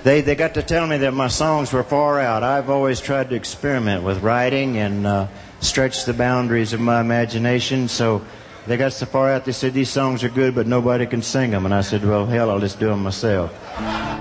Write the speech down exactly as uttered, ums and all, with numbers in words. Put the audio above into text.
they, they got to tell me that my songs were far out. I've always tried to experiment with writing and uh, stretch the boundaries of my imagination. So they got so far out, they said, these songs are good, but nobody can sing them. And I said, well, hell, I'll just do them myself.